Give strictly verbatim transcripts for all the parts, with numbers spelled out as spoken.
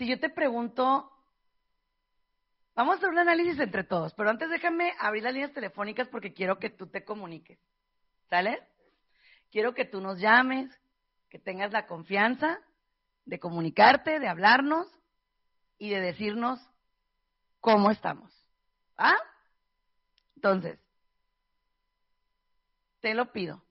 si yo te pregunto, vamos a hacer un análisis entre todos, pero antes déjame abrir las líneas telefónicas porque quiero que tú te comuniques, ¿sale? Quiero que tú nos llames, que tengas la confianza de comunicarte, de hablarnos y de decirnos cómo estamos, ¿ah? Entonces, te lo pido.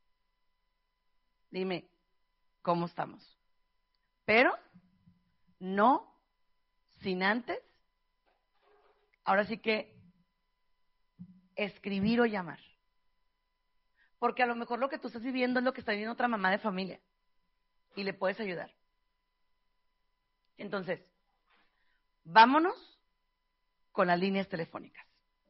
Dime cómo estamos. Pero no sin antes, ahora sí que escribir o llamar. Porque a lo mejor lo que tú estás viviendo es lo que está viviendo otra mamá de familia y le puedes ayudar. Entonces, vámonos con las líneas telefónicas.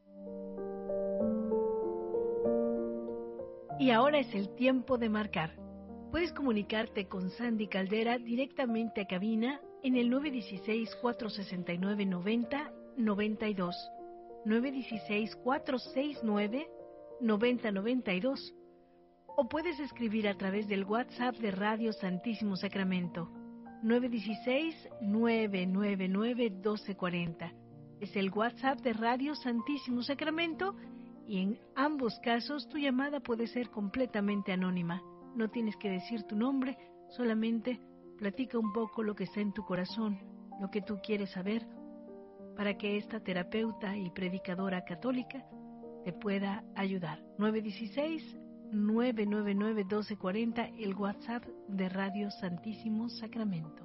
Y ahora es el tiempo de marcar. Puedes comunicarte con Sandy Caldera directamente a cabina en el nueve uno seis, cuatro seis nueve, nueve cero nueve dos, nueve uno seis, cuatro seis nueve, nueve cero nueve dos, o puedes escribir a través del WhatsApp de Radio Santísimo Sacramento, nueve uno seis, nueve nueve nueve, uno dos cuatro cero. Es el WhatsApp de Radio Santísimo Sacramento y en ambos casos tu llamada puede ser completamente anónima. No tienes que decir tu nombre, solamente platica un poco lo que está en tu corazón, lo que tú quieres saber, para que esta terapeuta y predicadora católica te pueda ayudar. nueve uno seis, nueve nueve nueve, uno dos cuatro cero, el WhatsApp de Radio Santísimo Sacramento.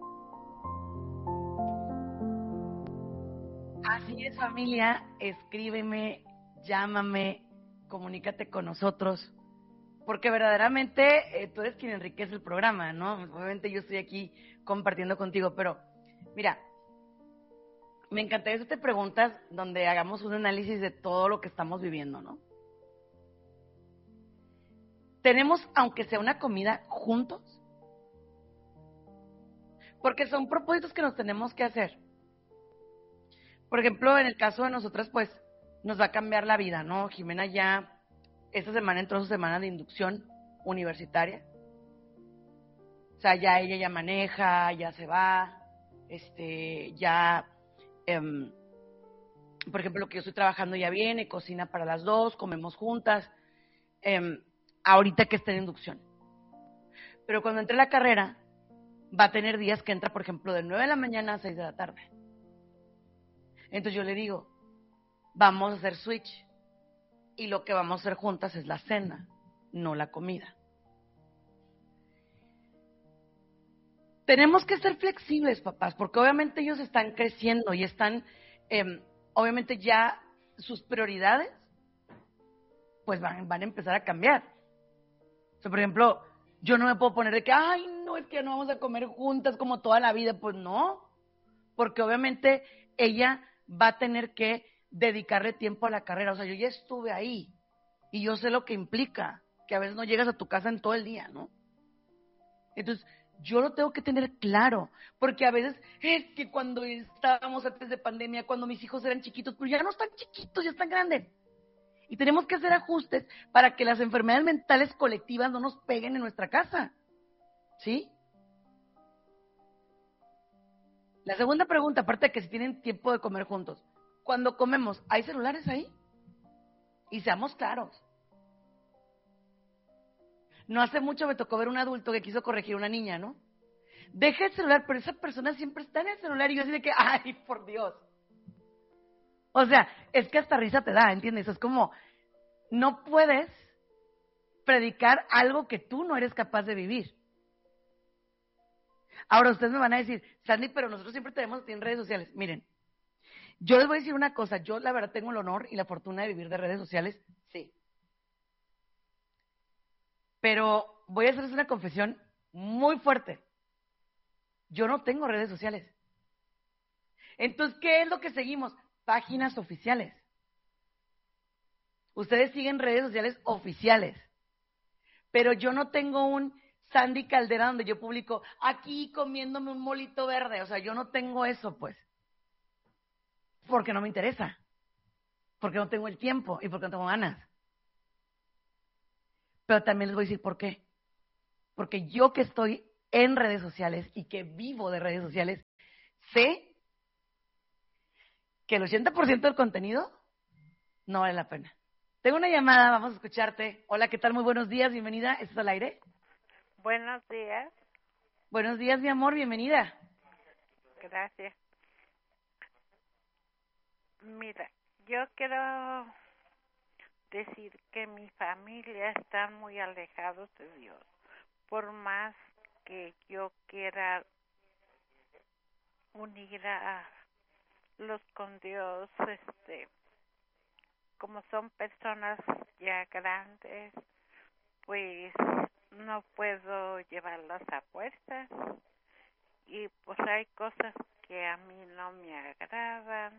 Así es, familia, escríbeme, llámame, comunícate con nosotros, porque verdaderamente eh, tú eres quien enriquece el programa, ¿no? Obviamente yo estoy aquí compartiendo contigo, pero mira, me encantaría hacerte preguntas donde hagamos un análisis de todo lo que estamos viviendo, ¿no? ¿Tenemos, aunque sea una comida, juntos? Porque son propósitos que nos tenemos que hacer. Por ejemplo, en el caso de nosotras, pues, nos va a cambiar la vida, ¿no? Jimena ya, esta semana entró su semana de inducción universitaria. O sea, ya ella ya maneja, ya se va, este, ya, eh, por ejemplo, lo que yo estoy trabajando ya viene, cocina para las dos, comemos juntas, eh, ahorita que está en inducción. Pero cuando entre la carrera, va a tener días que entra, por ejemplo, de nueve de la mañana a seis de la tarde. Entonces yo le digo, vamos a hacer switch y lo que vamos a hacer juntas es la cena, no la comida. Tenemos que ser flexibles, papás, porque obviamente ellos están creciendo y están, eh, obviamente ya sus prioridades, pues van, van a empezar a cambiar. O sea, por ejemplo, yo no me puedo poner de que, ay, no, es que no vamos a comer juntas como toda la vida. Pues no, porque obviamente ella va a tener que dedicarle tiempo a la carrera. O sea, yo ya estuve ahí y yo sé lo que implica, que a veces no llegas a tu casa en todo el día, ¿no? Entonces, yo lo tengo que tener claro, porque a veces es que cuando estábamos antes de pandemia, cuando mis hijos eran chiquitos, pero ya no están chiquitos, ya están grandes. Y tenemos que hacer ajustes para que las enfermedades mentales colectivas no nos peguen en nuestra casa, ¿sí? La segunda pregunta, aparte de que si tienen tiempo de comer juntos, cuando comemos, ¿hay celulares ahí? Y seamos claros. No hace mucho me tocó ver un adulto que quiso corregir a una niña, ¿no? Deja el celular, pero esa persona siempre está en el celular y yo así de que, ay, por Dios. O sea, es que hasta risa te da, ¿entiendes? Es como, no puedes predicar algo que tú no eres capaz de vivir. Ahora ustedes me van a decir, Sandy, pero nosotros siempre tenemos en redes sociales. Miren, yo les voy a decir una cosa, yo la verdad tengo el honor y la fortuna de vivir de redes sociales, sí. Pero voy a hacerles una confesión muy fuerte. Yo no tengo redes sociales. Entonces, ¿qué es lo que seguimos? Páginas oficiales. Ustedes siguen redes sociales oficiales. Pero yo no tengo un Sandy Caldera donde yo publico aquí comiéndome un molito verde. O sea, yo no tengo eso, pues. Porque no me interesa. Porque no tengo el tiempo y porque no tengo ganas. Pero también les voy a decir por qué. Porque yo que estoy en redes sociales y que vivo de redes sociales, sé que el ochenta por ciento del contenido no vale la pena. Tengo una llamada, vamos a escucharte. Hola, ¿qué tal? Muy buenos días, bienvenida. ¿Estás al aire? Buenos días. Buenos días, mi amor, bienvenida. Gracias. Mira, yo quiero decir que mi familia está muy alejados de Dios. Por más que yo quiera unir a los con Dios, este, como son personas ya grandes, pues no puedo llevarlas a fuerzas. Y pues hay cosas que a mí no me agradan.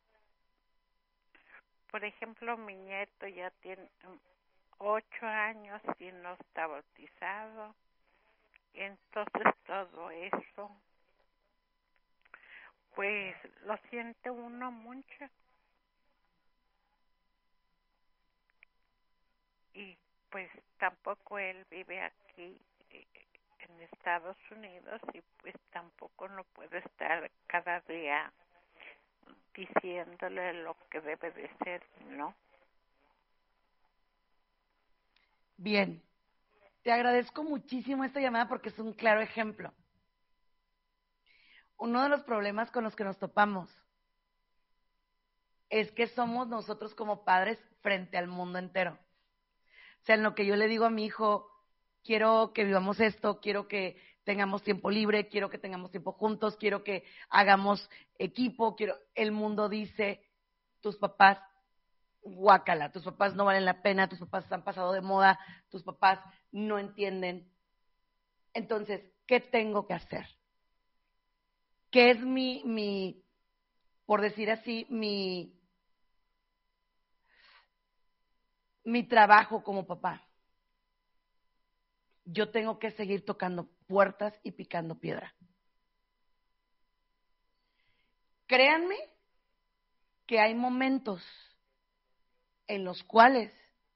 Por ejemplo, mi nieto ya tiene ocho años y no está bautizado. Entonces todo eso, pues lo siente uno mucho. Y pues tampoco él vive aquí en Estados Unidos y pues tampoco no puedo estar cada día diciéndole lo que debe de ser, ¿no? Bien, te agradezco muchísimo esta llamada porque es un claro ejemplo. Uno de los problemas con los que nos topamos es que somos nosotros como padres frente al mundo entero. O sea, en lo que yo le digo a mi hijo, quiero que vivamos esto, quiero que tengamos tiempo libre, quiero que tengamos tiempo juntos, quiero que hagamos equipo, quiero. El mundo dice, tus papás, guácala, tus papás no valen la pena, tus papás han pasado de moda, tus papás no entienden. Entonces, ¿qué tengo que hacer? ¿Qué es mi, mi, por decir así, mi, mi trabajo como papá? Yo tengo que seguir tocando puertas y picando piedra. Créanme que hay momentos en los cuales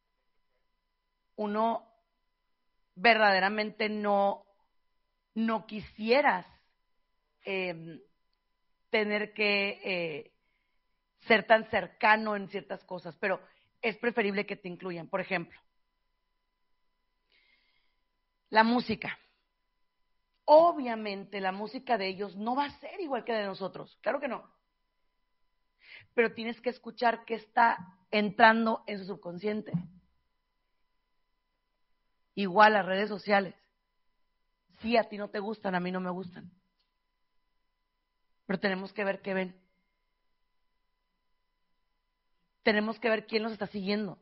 uno verdaderamente no, no quisieras eh, tener que eh, ser tan cercano en ciertas cosas, pero es preferible que te incluyan. Por ejemplo, la música. Obviamente la música de ellos no va a ser igual que la de nosotros, claro que no. Pero tienes que escuchar qué está entrando en su subconsciente. Igual las redes sociales. Sí, a ti no te gustan, a mí no me gustan. Pero tenemos que ver qué ven. Tenemos que ver quién los está siguiendo.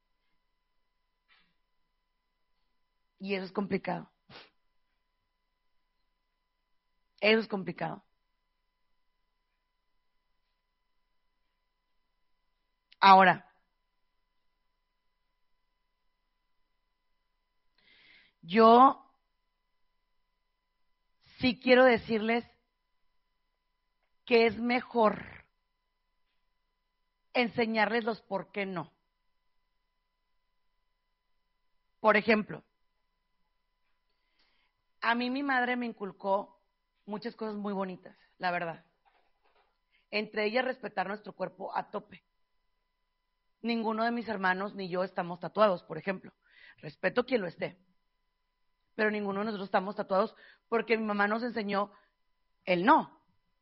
Y eso es complicado. Eso es complicado. Ahora, yo sí quiero decirles que es mejor enseñarles los por qué no. Por ejemplo, a mí mi madre me inculcó muchas cosas muy bonitas, la verdad. Entre ellas, respetar nuestro cuerpo a tope. Ninguno de mis hermanos ni yo estamos tatuados, por ejemplo. Respeto quien lo esté. Pero ninguno de nosotros estamos tatuados porque mi mamá nos enseñó el no.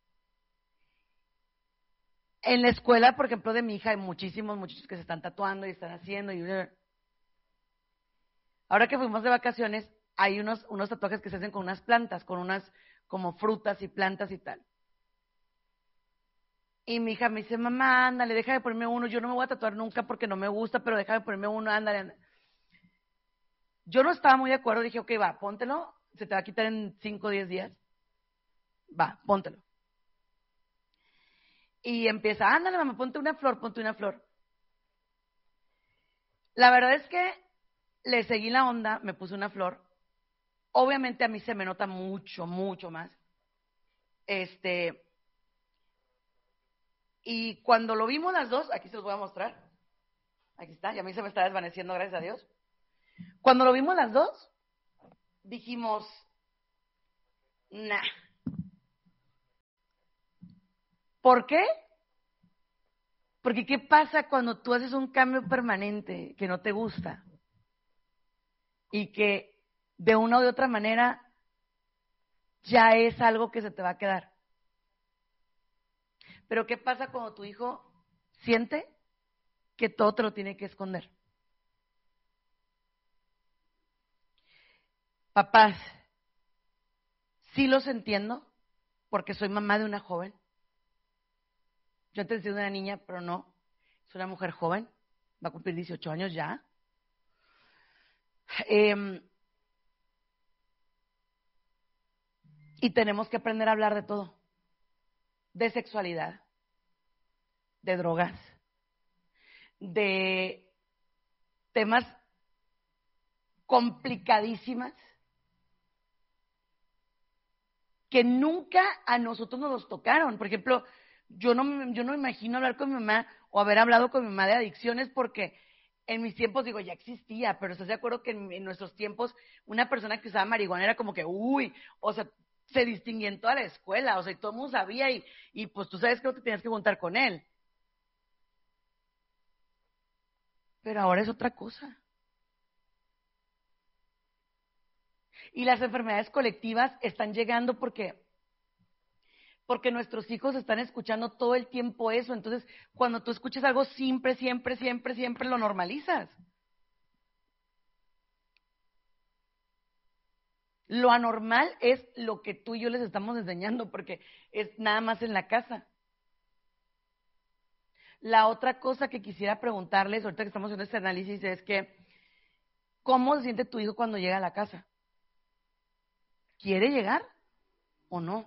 En la escuela, por ejemplo, de mi hija hay muchísimos muchachos que se están tatuando y están haciendo. Y... Ahora que fuimos de vacaciones, hay unos, unos tatuajes que se hacen con unas plantas, con unas como frutas y plantas y tal. Y mi hija me dice, mamá, ándale, deja de ponerme uno. Yo no me voy a tatuar nunca porque no me gusta, pero deja de ponerme uno, ándale, ándale. Yo no estaba muy de acuerdo, dije, ok, va, póntelo, se te va a quitar en cinco o diez días. Va, póntelo. Y empieza, ándale, mamá, ponte una flor, ponte una flor. La verdad es que le seguí la onda, me puse una flor. Obviamente a mí se me nota mucho, mucho más. Este, y cuando lo vimos las dos, aquí se los voy a mostrar. Aquí está, y a mí se me está desvaneciendo, gracias a Dios. Cuando lo vimos las dos, dijimos, nah. ¿Por qué? Porque ¿qué pasa cuando tú haces un cambio permanente que no te gusta? Y que de una o de otra manera ya es algo que se te va a quedar. Pero ¿qué pasa cuando tu hijo siente que todo te lo tiene que esconder? Papás, sí los entiendo, porque soy mamá de una joven. Yo antes decía una niña, pero no, es una mujer joven, va a cumplir dieciocho años ya. Eh, y tenemos que aprender a hablar de todo, de sexualidad, de drogas, de temas complicadísimas que nunca a nosotros nos los tocaron. Por ejemplo, yo no, yo no me imagino hablar con mi mamá o haber hablado con mi mamá de adicciones porque en mis tiempos, digo, ya existía, pero ¿estás de acuerdo que en, en nuestros tiempos una persona que usaba marihuana era como que, uy, o sea, se distinguía en toda la escuela, o sea, y todo el mundo sabía y, y pues tú sabes que no te tenías que juntar con él. Pero ahora es otra cosa. Y las enfermedades colectivas están llegando porque porque nuestros hijos están escuchando todo el tiempo eso. Entonces, cuando tú escuchas algo siempre, siempre, siempre, siempre lo normalizas. Lo anormal es lo que tú y yo les estamos enseñando, porque es nada más en la casa. La otra cosa que quisiera preguntarles, ahorita que estamos haciendo este análisis, es que, ¿cómo se siente tu hijo cuando llega a la casa? ¿Quiere llegar o no?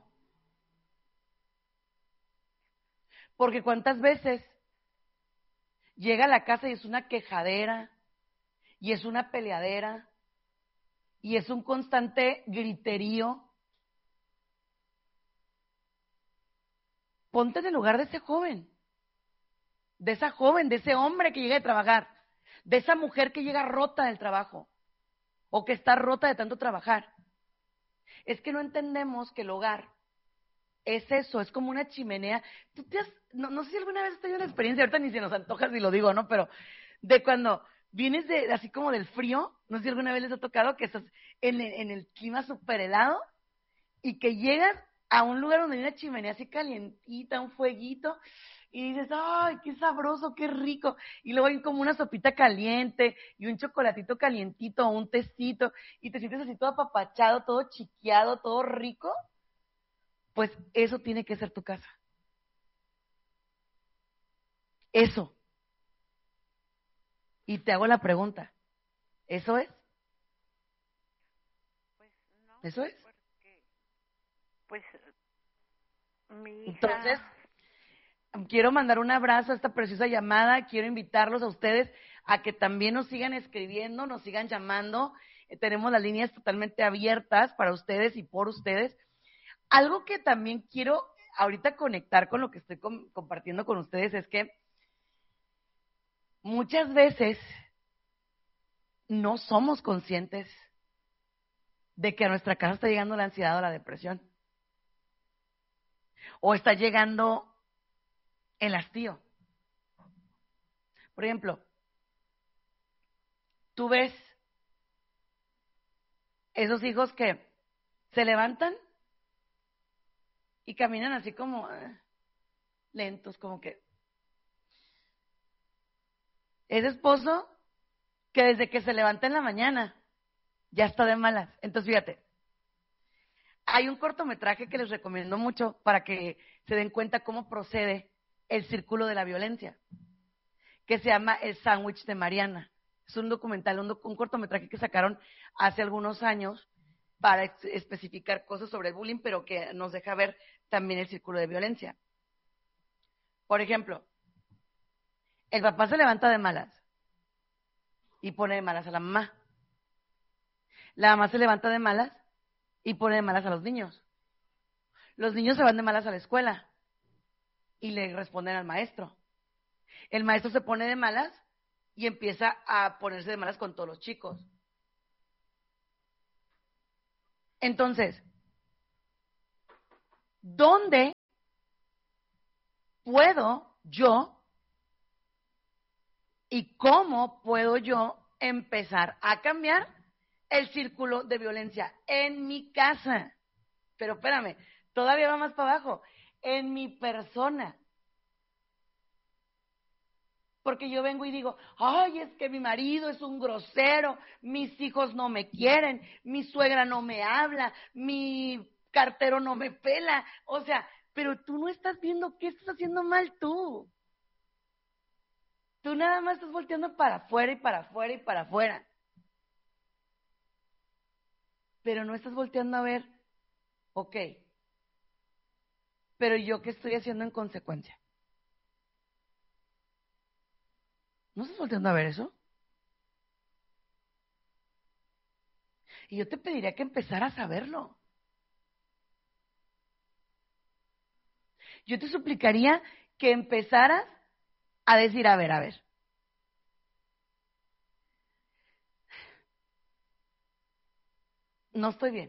Porque cuántas veces llega a la casa y es una quejadera, y es una peleadera, y es un constante griterío. Ponte en el lugar de ese joven, de esa joven, de ese hombre que llega a trabajar, de esa mujer que llega rota del trabajo, o que está rota de tanto trabajar. Es que no entendemos que el hogar es eso, es como una chimenea. Tú te has, no, no sé si alguna vez has tenido una experiencia, ahorita ni se nos antoja si lo digo, ¿no? Pero de cuando vienes de así como del frío, no sé si alguna vez les ha tocado que estás en el, en el clima súper helado y que llegas a un lugar donde hay una chimenea así calientita, un fueguito, y dices, ¡ay, qué sabroso, qué rico! Y luego hay como una sopita caliente y un chocolatito calientito o un tecito, y te sientes así todo apapachado, todo chiqueado, todo rico. Pues eso tiene que ser tu casa. Eso. Y te hago la pregunta, ¿eso es? Pues no. ¿Eso es? Porque, pues, mi hija... Entonces, quiero mandar un abrazo a esta preciosa llamada, quiero invitarlos a ustedes a que también nos sigan escribiendo, nos sigan llamando, eh, tenemos las líneas totalmente abiertas para ustedes y por ustedes. Algo que también quiero ahorita conectar con lo que estoy com- compartiendo con ustedes es que muchas veces no somos conscientes de que a nuestra casa está llegando la ansiedad o la depresión, o está llegando el hastío. Por ejemplo, tú ves esos hijos que se levantan y caminan así como eh, lentos, como que ese esposo que desde que se levanta en la mañana ya está de malas. Entonces, fíjate, hay un cortometraje que les recomiendo mucho para que se den cuenta cómo procede el círculo de la violencia, que se llama El sándwich de Mariana. Es un documental, un, doc- un cortometraje que sacaron hace algunos años para ex- especificar cosas sobre el bullying, pero que nos deja ver también el círculo de violencia. Por ejemplo, el papá se levanta de malas y pone de malas a la mamá. La mamá se levanta de malas y pone de malas a los niños. Los niños se van de malas a la escuela y le responden al maestro. El maestro se pone de malas y empieza a ponerse de malas con todos los chicos. Entonces, ¿dónde puedo yo y cómo puedo yo empezar a cambiar el círculo de violencia en mi casa. Pero espérame, todavía va más para abajo, en mi persona. Porque yo vengo y digo, ay, es que mi marido es un grosero, mis hijos no me quieren, mi suegra no me habla, mi cartero no me pela. O sea, pero tú no estás viendo qué estás haciendo mal tú. Tú nada más estás volteando para afuera y para afuera y para afuera. Pero no estás volteando a ver, ok, pero yo qué estoy haciendo en consecuencia. ¿No estás volteando a ver eso? Y yo te pediría que empezaras a verlo. Yo te suplicaría que empezaras a decir, a ver, a ver. No estoy bien.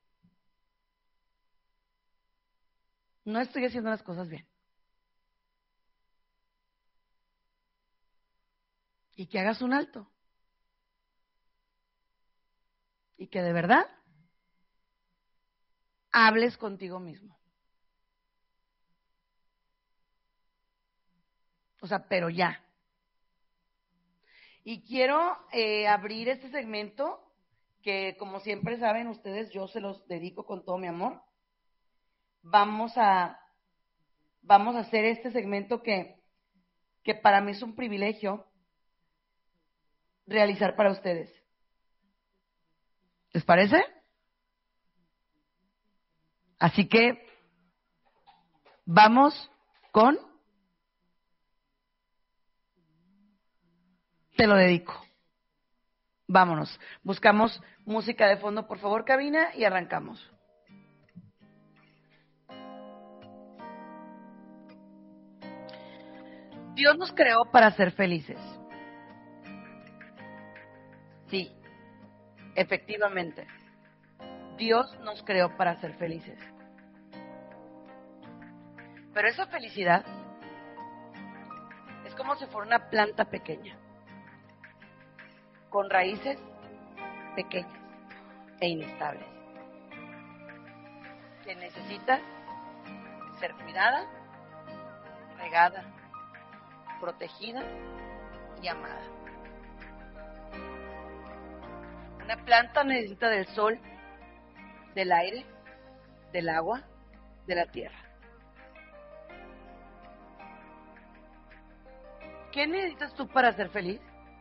No estoy haciendo las cosas bien. Y que hagas un alto. Y que de verdad hables contigo mismo. O sea, pero ya. Y quiero eh, abrir este segmento que, como siempre saben ustedes, yo se los dedico con todo mi amor. Vamos a, vamos a hacer este segmento que, que para mí es un privilegio realizar para ustedes. ¿Les parece? Así que vamos con Te lo dedico. Vámonos. Buscamos música de fondo, por favor, cabina, y arrancamos. Dios nos creó para ser felices. Sí, efectivamente. Dios nos creó para ser felices. Pero esa felicidad es como si fuera una planta pequeña, con raíces pequeñas e inestables, que necesita ser cuidada, regada, protegida y amada. Una planta necesita del sol, del aire, del agua, de la tierra. ¿Qué necesitas tú para ser feliz?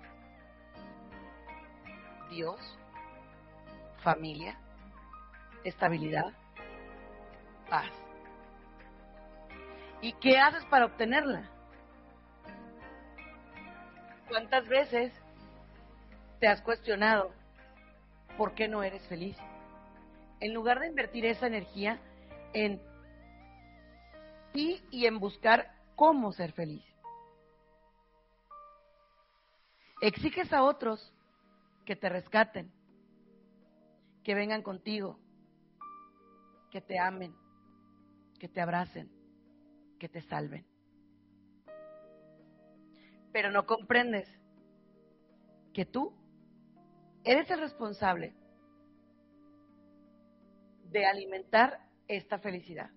Dios, familia, estabilidad, paz. ¿Y qué haces para obtenerla? ¿Cuántas veces te has cuestionado por qué no eres feliz? En lugar de invertir esa energía en ti y en buscar cómo ser feliz. Exiges a otros que te rescaten, que vengan contigo, que te amen, que te abracen, que te salven. Pero no comprendes que tú eres el responsable de alimentar esta felicidad.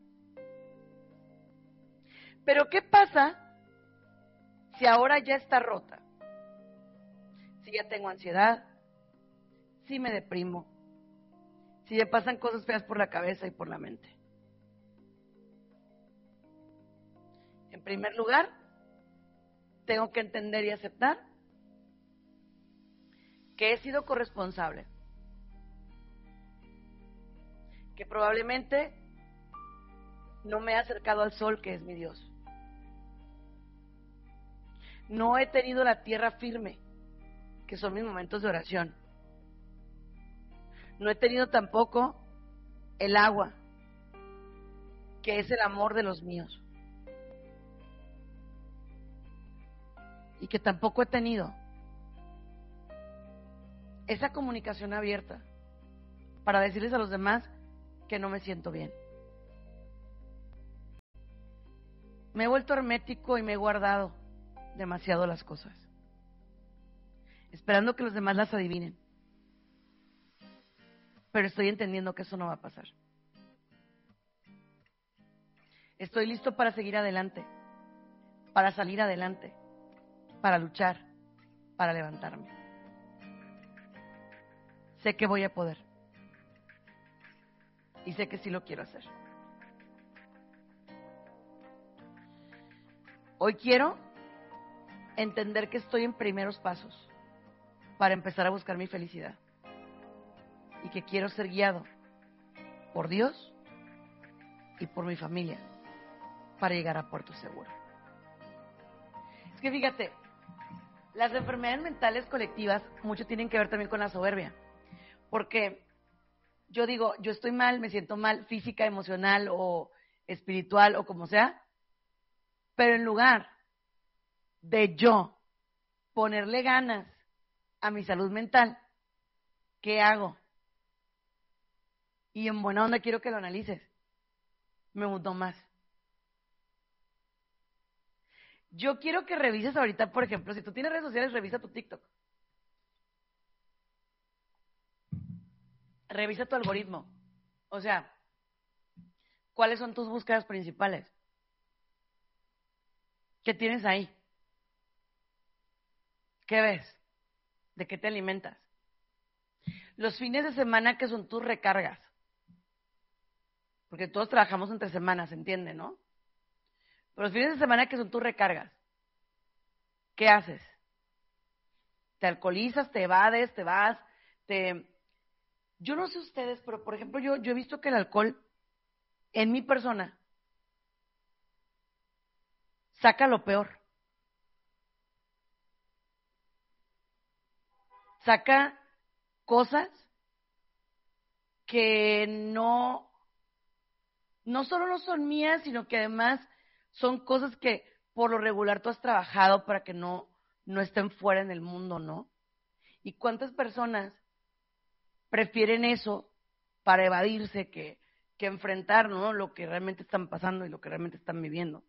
Pero ¿qué pasa si ahora ya está rota? Si ya tengo ansiedad, si me deprimo, si me pasan cosas feas por la cabeza y por la mente. En primer lugar, tengo que entender y aceptar que he sido corresponsable, que probablemente no me he acercado al sol, que es mi Dios. No he tenido la tierra firme, que son mis momentos de oración. No he tenido tampoco el agua, que es el amor de los míos. Y que tampoco he tenido esa comunicación abierta para decirles a los demás que no me siento bien. Me he vuelto hermético y me he guardado demasiado las cosas, esperando que los demás las adivinen. Pero estoy entendiendo que eso no va a pasar. Estoy listo para seguir adelante, para salir adelante, para luchar, para levantarme. Sé que voy a poder. Y sé que sí lo quiero hacer. Hoy quiero entender que estoy en primeros pasos para empezar a buscar mi felicidad. Y que quiero ser guiado por Dios y por mi familia para llegar a puerto seguro. Es que fíjate, las enfermedades mentales colectivas mucho tienen que ver también con la soberbia. Porque yo digo, yo estoy mal, me siento mal, física, emocional o espiritual o como sea, pero en lugar de yo ponerle ganas a mi salud mental, ¿qué hago? Y en buena onda quiero que lo analices. Me gustó más. Yo quiero que revises ahorita, por ejemplo, si tú tienes redes sociales, revisa tu TikTok. Revisa tu algoritmo. O sea, ¿cuáles son tus búsquedas principales? ¿Qué tienes ahí? ¿Qué ves? ¿De qué te alimentas? Los fines de semana, que son tus recargas. Porque todos trabajamos entre semanas, ¿entiende, no? Pero los fines de semana, que son tus recargas. ¿Qué haces? ¿Te alcoholizas, te evades, te vas, te... Yo no sé ustedes, pero por ejemplo, yo, yo he visto que el alcohol en mi persona saca lo peor. Saca cosas que no, no solo no son mías, sino que además son cosas que por lo regular tú has trabajado para que no, no estén fuera en el mundo, ¿no? ¿Y cuántas personas prefieren eso para evadirse que, que enfrentar, ¿no?, lo que realmente están pasando y lo que realmente están viviendo?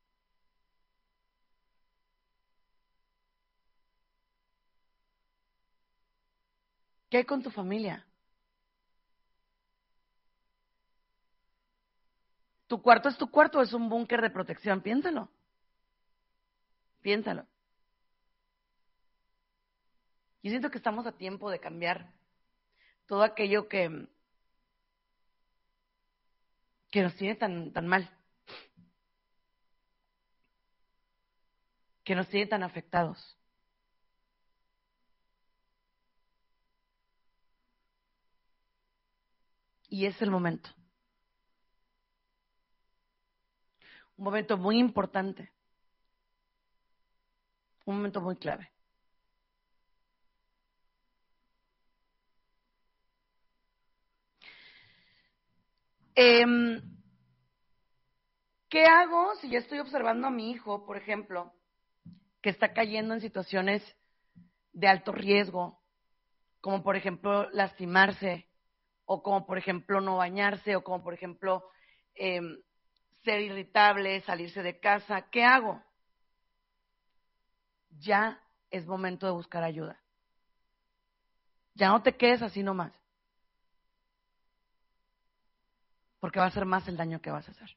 ¿Qué hay con tu familia? ¿Tu cuarto es tu cuarto o es un búnker de protección? Piénsalo. Piénsalo. Yo siento que estamos a tiempo de cambiar todo aquello que, que nos tiene tan, tan mal, que nos tiene tan afectados. Y es el momento. Un momento muy importante. Un momento muy clave. Eh, ¿Qué hago si ya estoy observando a mi hijo, por ejemplo, que está cayendo en situaciones de alto riesgo, como por ejemplo lastimarse, o como por ejemplo no bañarse, o como por ejemplo eh, ser irritable, salirse de casa? ¿Qué hago? Ya es momento de buscar ayuda. Ya no te quedes así nomás, porque va a ser más el daño que vas a hacer.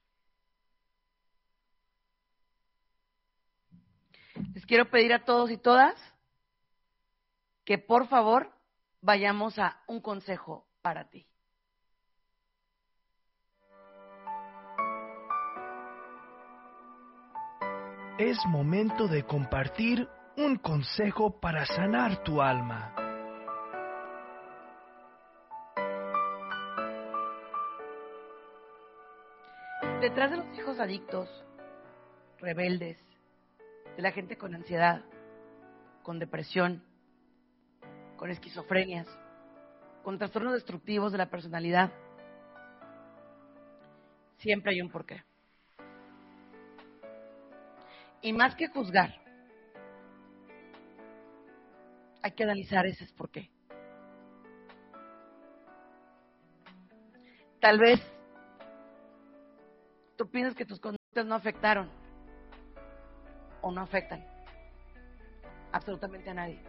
Les quiero pedir a todos y todas que por favor vayamos a un consejo para ti. Es momento de compartir un consejo para sanar tu alma. Detrás de los hijos adictos, rebeldes, de la gente con ansiedad, con depresión, con esquizofrenias, con trastornos destructivos de la personalidad, siempre hay un porqué. Y más que juzgar, hay que analizar ese porqué. Tal vez tú piensas que tus conductas no afectaron, o no afectan absolutamente a nadie.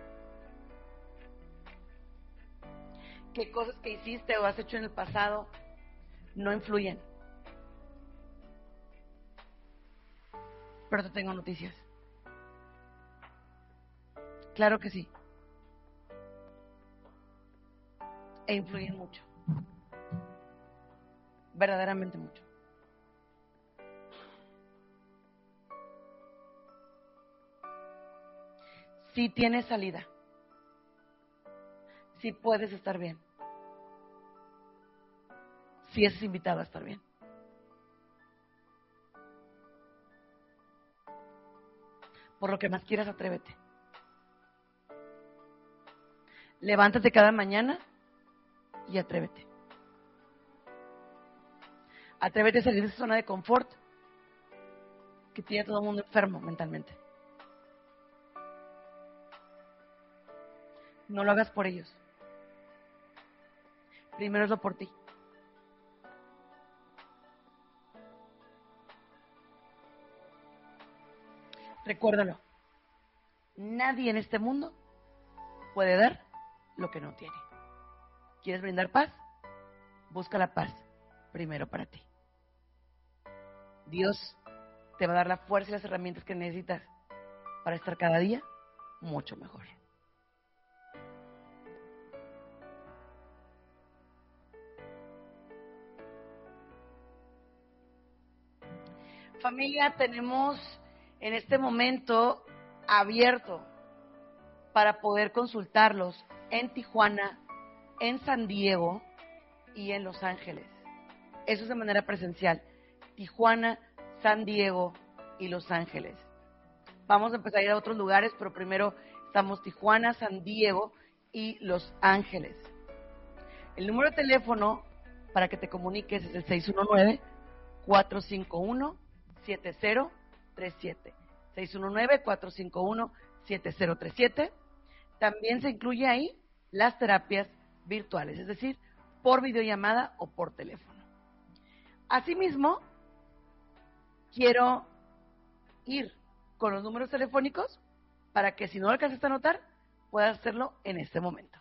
¿Qué cosas que hiciste o has hecho en el pasado no influyen? Pero te tengo noticias. Claro que sí. E influyen mucho. Verdaderamente mucho. Sí tienes salida. Sí puedes estar bien. Sí es invitado a estar bien. Por lo que más quieras, atrévete. Levántate cada mañana y atrévete. Atrévete a salir de esa zona de confort que tiene a todo el mundo enfermo mentalmente. No lo hagas por ellos. Primero hazlo por ti. Recuérdalo. Nadie en este mundo puede dar lo que no tiene. ¿Quieres brindar paz? Busca la paz primero para ti. Dios te va a dar la fuerza y las herramientas que necesitas para estar cada día mucho mejor. Familia, tenemos en este momento abierto para poder consultarlos en Tijuana, en San Diego y en Los Ángeles. Eso es de manera presencial. Tijuana, San Diego y Los Ángeles. Vamos a empezar a ir a otros lugares, pero primero estamos Tijuana, San Diego y Los Ángeles. El número de teléfono para que te comuniques es el seis uno nueve, cuatro cinco uno, siete cero tres siete. seis uno nueve, cuatro cinco uno, siete cero tres siete. También se incluye ahí las terapias virtuales, es decir, por videollamada o por teléfono. Asimismo, quiero ir con los números telefónicos para que si no lo alcanzas a anotar, puedas hacerlo en este momento.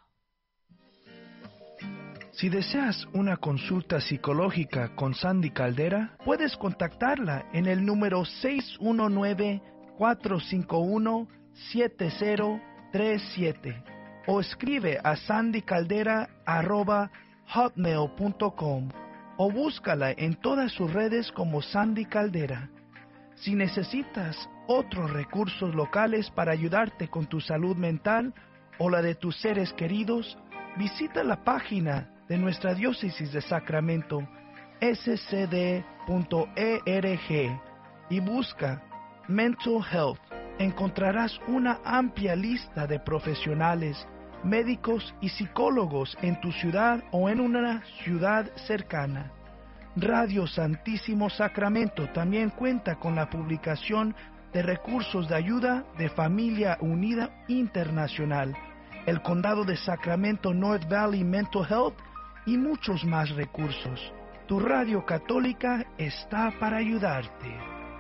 Si deseas una consulta psicológica con Sandy Caldera, puedes contactarla en el número seis uno nueve, cuatro cinco uno, siete cero tres siete o escribe a sandycaldera arroba hotmail punto com o búscala en todas sus redes como Sandy Caldera. Si necesitas otros recursos locales para ayudarte con tu salud mental o la de tus seres queridos, visita la página de nuestra diócesis de Sacramento, s c d punto org, y busca Mental Health. Encontrarás una amplia lista de profesionales, médicos y psicólogos en tu ciudad o en una ciudad cercana. Radio Santísimo Sacramento también cuenta con la publicación de recursos de ayuda de Familia Unida Internacional, el Condado de Sacramento North Valley Mental Health y muchos más recursos. Tu radio católica está para ayudarte.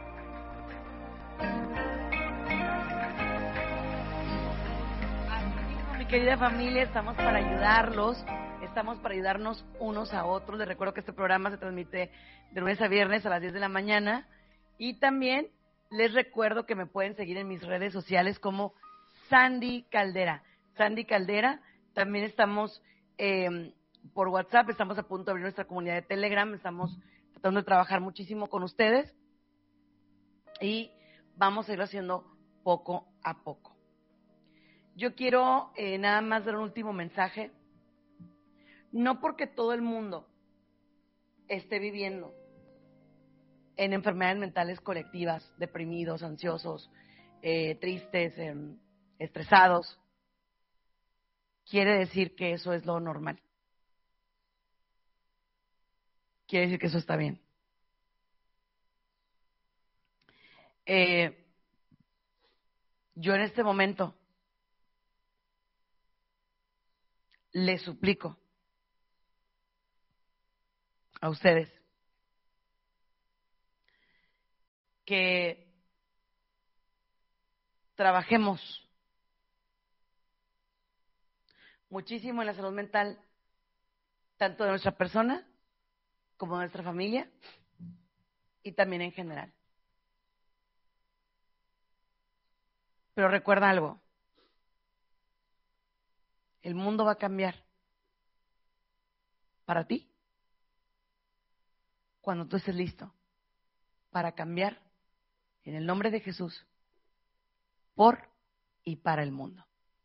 Mi querida familia, estamos para ayudarlos, estamos para ayudarnos unos a otros. Les recuerdo que este programa se transmite de lunes a viernes a las diez de la mañana y también les recuerdo que me pueden seguir en mis redes sociales como Sandy Caldera. Sandy Caldera, también estamos eh, por WhatsApp, estamos a punto de abrir nuestra comunidad de Telegram, estamos tratando de trabajar muchísimo con ustedes y vamos a irlo haciendo poco a poco. Yo quiero eh, nada más dar un último mensaje. No porque todo el mundo esté viviendo en enfermedades mentales colectivas, deprimidos, ansiosos, eh, tristes, eh, estresados, quiere decir que eso es lo normal. Quiere decir que eso está bien. Eh, yo en este momento les suplico a ustedes que trabajemos muchísimo en la salud mental, tanto de nuestra persona como de nuestra familia y también en general. Pero recuerda algo, el mundo va a cambiar para ti cuando tú estés listo para cambiar en el nombre de Jesús por y para el mundo.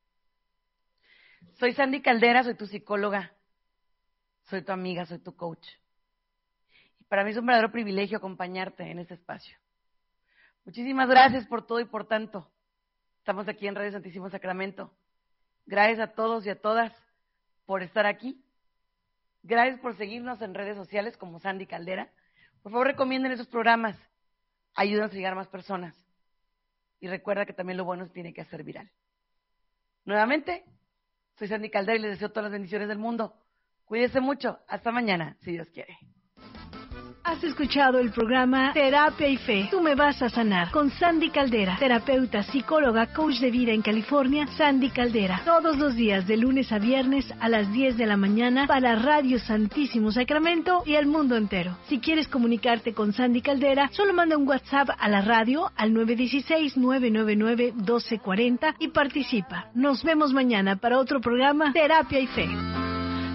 Soy Sandy Caldera, soy tu psicóloga, soy tu amiga, soy tu coach. Y para mí es un verdadero privilegio acompañarte en este espacio. Muchísimas gracias por todo y por tanto. Estamos aquí en Radio Santísimo Sacramento. Gracias a todos y a todas por estar aquí. Gracias por seguirnos en redes sociales como Sandy Caldera. Por favor, recomienden esos programas. Ayúdanos a llegar a más personas. Y recuerda que también lo bueno se tiene que hacer viral. Nuevamente, soy Sandy Caldera y les deseo todas las bendiciones del mundo. Cuídense mucho. Hasta mañana, si Dios quiere. Has escuchado el programa Terapia y Fe. Tú me vas a sanar con Sandy Caldera, terapeuta, psicóloga, coach de vida en California. Sandy Caldera, todos los días de lunes a viernes a las diez de la mañana para Radio Santísimo Sacramento y el mundo entero. Si quieres comunicarte con Sandy Caldera, solo manda un WhatsApp a la radio al nueve uno seis, nueve nueve nueve, uno dos cuatro cero y participa. Nos vemos mañana para otro programa Terapia y Fe.